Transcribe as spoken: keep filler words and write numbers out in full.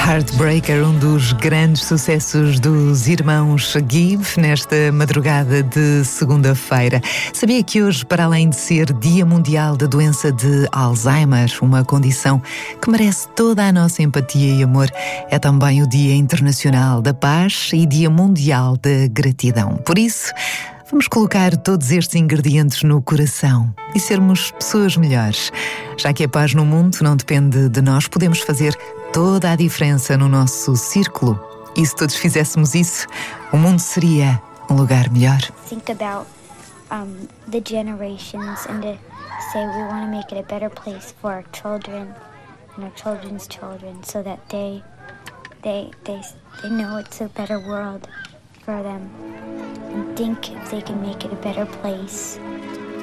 Heartbreaker, um dos grandes sucessos dos irmãos Give nesta madrugada de segunda-feira. Sabia que hoje, para além de ser Dia Mundial da Doença de Alzheimer, uma condição que merece toda a nossa empatia e amor, é também o Dia Internacional da Paz e Dia Mundial da Gratidão. Por isso, vamos colocar todos estes ingredientes no coração e sermos pessoas melhores. Já que a paz no mundo não depende de nós, podemos fazer toda a diferença no nosso círculo. E se todos fizéssemos isso, o mundo seria um lugar melhor. Think about um, the generations and to say we want to make it a better place for our children and our children's children, so that they they they they know it's a better world for them, and think if they can make it a better place.